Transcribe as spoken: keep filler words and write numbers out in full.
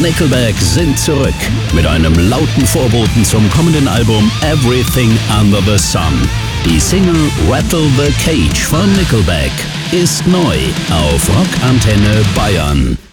Nickelback sind zurück mit einem lauten Vorboten zum kommenden Album Everything Under the Sun. Die Single Rattle the Cage von Nickelback ist neu auf Rockantenne Bayern.